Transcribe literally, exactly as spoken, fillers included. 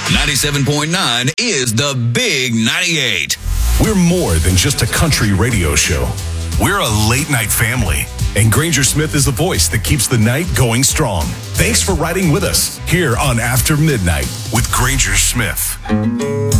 ninety-seven point nine is the Big ninety-eight. We're more than just a country radio show. We're a late night family. And Granger Smith is the voice that keeps the night going strong. Thanks for riding with us here on After Midnight with Granger Smith.